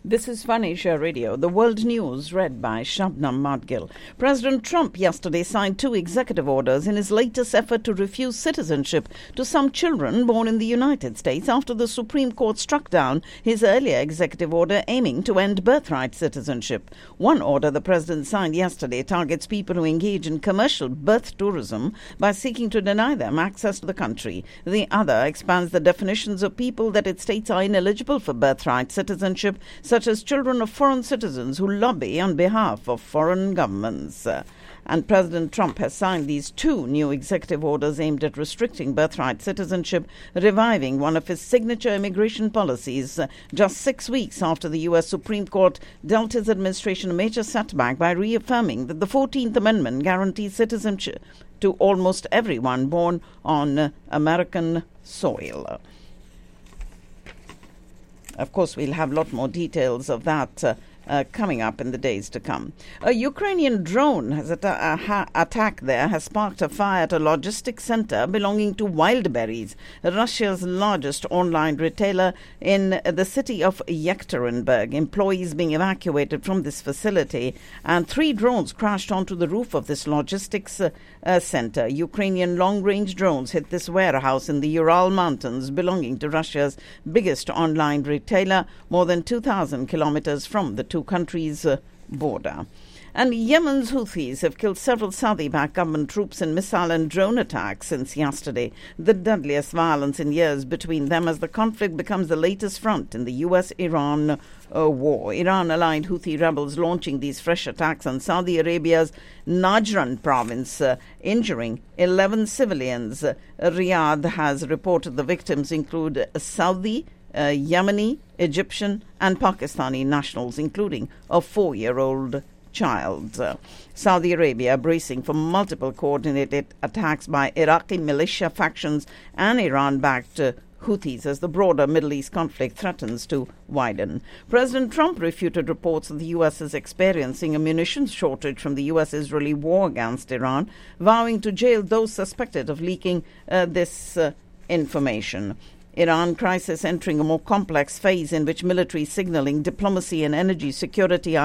This is Vanisha Radio, the world news read by Shabnam Madgil. President Trump yesterday signed 2 executive orders in his latest effort to refuse citizenship to some children born in the United States after the Supreme Court struck down his earlier executive order aiming to end birthright citizenship. One order the president signed yesterday targets people who engage in commercial birth tourism by seeking to deny them access to the country. The other expands the definitions of people that it states are ineligible for birthright citizenship, such as children of foreign citizens who lobby on behalf of foreign governments. And President Trump has signed these 2 new executive orders aimed at restricting birthright citizenship, reviving one of his signature immigration policies, just 6 weeks after the U.S. Supreme Court dealt his administration a major setback by reaffirming that the 14th Amendment guarantees citizenship to almost everyone born on American soil. Of course, we'll have a lot more details of that coming up in the days to come. A Ukrainian drone has attack there has sparked a fire at a logistics center belonging to Wildberries, Russia's largest online retailer in the city of Yekaterinburg. Employees being evacuated from this facility, and 3 drones crashed onto the roof of this logistics center. Ukrainian long-range drones hit this warehouse in the Ural Mountains belonging to Russia's biggest online retailer, more than 2,000 kilometers from the 2 countries' border. And Yemen's Houthis have killed several Saudi-backed government troops in missile and drone attacks since yesterday, the deadliest violence in years between them as the conflict becomes the latest front in the U.S.-Iran war. Iran-aligned Houthi rebels launching these fresh attacks on Saudi Arabia's Najran province, injuring 11 civilians. Riyadh has reported the victims include Saudi, Yemeni, Egyptian and Pakistani nationals, including a 4-year-old child. Saudi Arabia bracing for multiple coordinated attacks by Iraqi militia factions and Iran-backed Houthis as the broader Middle East conflict threatens to widen. President Trump refuted reports that the U.S. is experiencing a munitions shortage from the U.S.-Israeli war against Iran, vowing to jail those suspected of leaking this information. Iran crisis entering a more complex phase in which military signaling, diplomacy and energy security are